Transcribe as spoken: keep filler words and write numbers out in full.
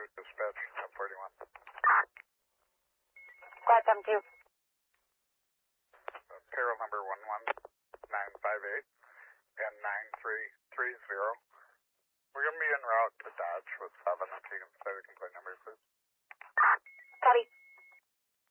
dispatch, ten forty-one. Squad seven two. Uh, payroll number one one nine five eight and nine three three zero. We're going to be en route to Dodge with seven. If you can say the complaint number, please. Copy.